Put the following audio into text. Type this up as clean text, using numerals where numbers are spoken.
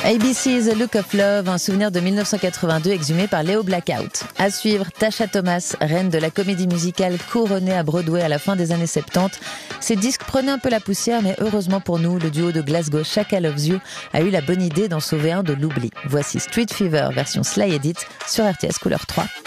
ABC The Look of Love, un souvenir de 1982 exhumé par Léo Blackout. À suivre, Tasha Thomas, reine de la comédie musicale couronnée à Broadway à la fin des années 70. Ces disques prenaient un peu la poussière, mais heureusement pour nous, le duo de Glasgow Chaka Loves You a eu la bonne idée d'en sauver un de l'oubli. Voici Street Fever version Sly Edit sur RTS Couleur 3.